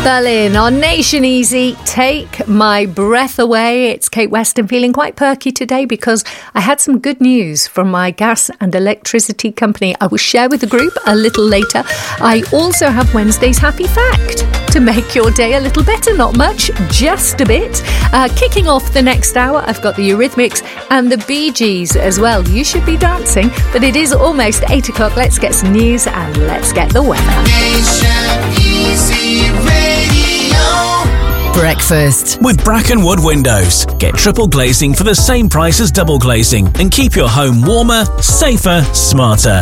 Berlin on Nation Easy, Take My Breath Away. It's Kate Weston feeling quite perky today because I had some good news from my gas and electricity company I will share with the group a little later. I also have Wednesday's Happy Fact to make your day a little better. Not much, just a bit. Kicking off the next hour, I've got the Eurythmics and the Bee Gees as well. You should be dancing, but it is almost 8 o'clock. Let's get some news and let's get the weather. Nation Easy Radio. Breakfast with Brackenwood Windows. Get triple glazing for the same price as double glazing and keep your home warmer, safer, smarter.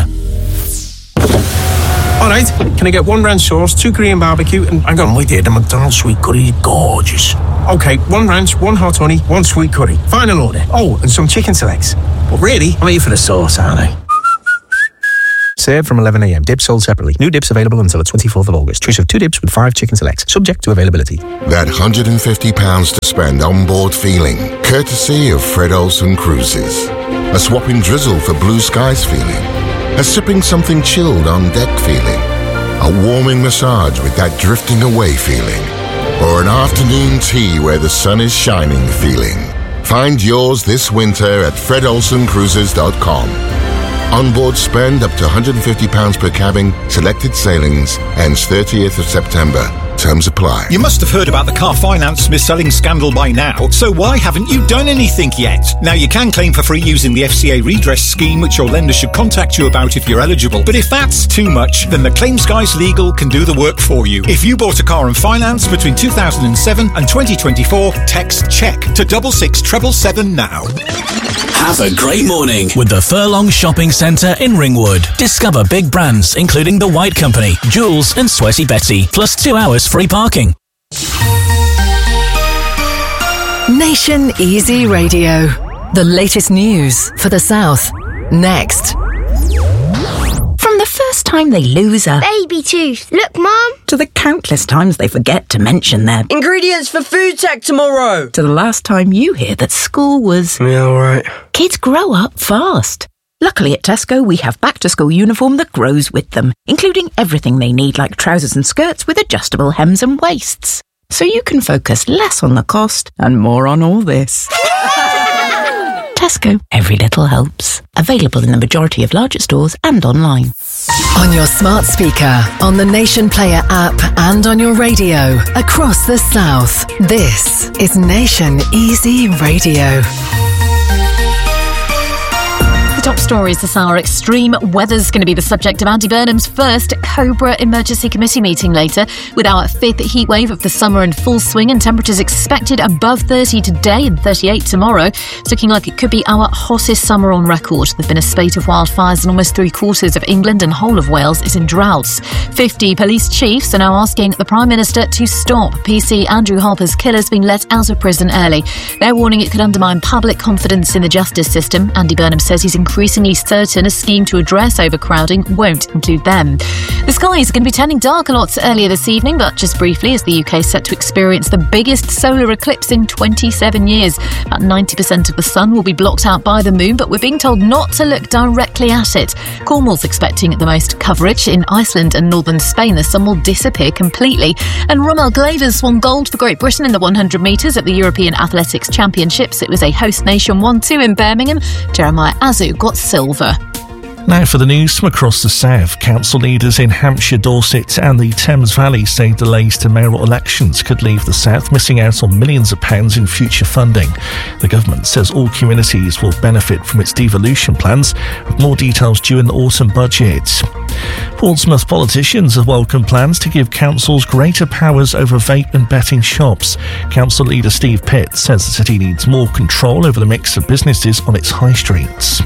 Alright, can I get 1 ranch sauce, 2 Korean barbecue, and hang on, wait there, the McDonald's sweet curry is gorgeous. Okay, 1 ranch, 1 hot honey, 1 sweet curry. Final order. Oh, and some chicken selects. But really, I'm here for the sauce, aren't I? Served from 11 a.m. Dips sold separately. New dips available until the 24th of August. Choice of 2 dips with 5 chicken selects. Subject to availability. That £150 to spend on board feeling, courtesy of Fred Olsen Cruises. A swapping drizzle for blue skies feeling. A sipping something chilled on deck feeling. A warming massage with that drifting away feeling. Or an afternoon tea where the sun is shining feeling. Find yours this winter at fredolsencruises.com. Onboard spend up to £150 per cabin. Selected sailings. Ends 30th of September. Terms apply. You must have heard about the car finance mis-selling scandal by now, so why haven't you done anything yet? Now you can claim for free using the FCA redress scheme, which your lender should contact you about if you're eligible. But if that's too much, then the Claims Guys Legal can do the work for you. If you bought a car on finance between 2007 and 2024, text CHECK to 66777 now. Have a great morning with the Furlong Shopping Centre in Ringwood. Discover big brands including The White Company, Jules and Sweaty Betty, plus 2 hours free parking. Nation Easy Radio. The latest news for the South. Next. From the first time they lose a baby tooth, look Mum, to the countless times they forget to mention their ingredients for food tech tomorrow, to the last time you hear that school was alright. Kids grow up fast. Luckily at Tesco we have back to school uniform that grows with them, including everything they need like trousers and skirts with adjustable hems and waists. So you can focus less on the cost and more on all this. Tesco, every little helps. Available in the majority of larger stores and online. On your smart speaker, on the Nation Player app and on your radio across the South. This is Nation Easy Radio. Top stories this hour. Extreme weather's going to be the subject of Andy Burnham's first Cobra Emergency Committee meeting later, with our 5th heatwave of the summer in full swing and temperatures expected above 30 today and 38 tomorrow. It's looking like it could be our hottest summer on record. There've been a spate of wildfires and almost 3/4 of England and whole of Wales is in droughts. 50 police chiefs are now asking the Prime Minister to stop PC Andrew Harper's killers being let out of prison early. They're warning it could undermine public confidence in the justice system. Andy Burnham says he's increasingly certain a scheme to address overcrowding won't include them. The skies are going to be turning dark a lot earlier this evening, but just briefly, as the UK is set to experience the biggest solar eclipse in 27 years. About 90% of the sun will be blocked out by the moon, but we're being told not to look directly at it. Cornwall's expecting the most coverage. In Iceland and northern Spain, the sun will disappear completely. And Rommel Glavers won gold for Great Britain in the 100 metres at the European Athletics Championships. It was a host nation 1-2 in Birmingham. Jeremiah Azu got silver. Now for the news from across the South. Council leaders in Hampshire, Dorset and the Thames Valley say delays to mayoral elections could leave the South missing out on millions of pounds in future funding. The government says all communities will benefit from its devolution plans, with more details due in the autumn budget. Portsmouth politicians have welcomed plans to give councils greater powers over vape and betting shops. Council leader Steve Pitt says the city needs more control over the mix of businesses on its high streets.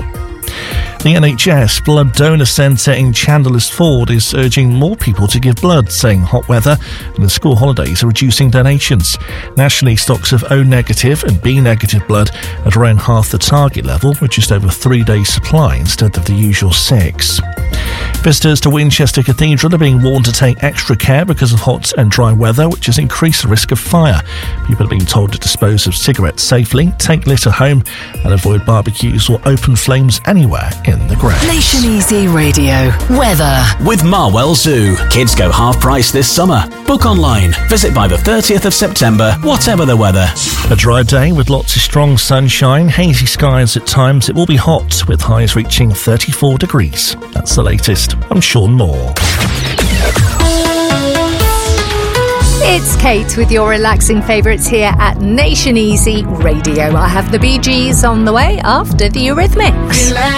The NHS Blood Donor Centre in Chandler's Ford is urging more people to give blood, saying hot weather and the school holidays are reducing donations. Nationally, stocks of O negative and B negative blood at around half the target level, with just over 3 days' supply instead of the usual 6. Visitors to Winchester Cathedral are being warned to take extra care because of hot and dry weather, which has increased the risk of fire. People are being told to dispose of cigarettes safely, take litter home and avoid barbecues or open flames anywhere in the grass. Nation Easy Radio. Weather. With Marwell Zoo. Kids go half price this summer. Book online. Visit by the 30th of September, whatever the weather. A dry day with lots of strong sunshine, hazy skies at times. It will be hot with highs reaching 34 degrees. That's the latest. I'm Sean Moore. It's Kate with your relaxing favourites here at Nation Easy Radio. I have the Bee Gees on the way after the Eurythmics.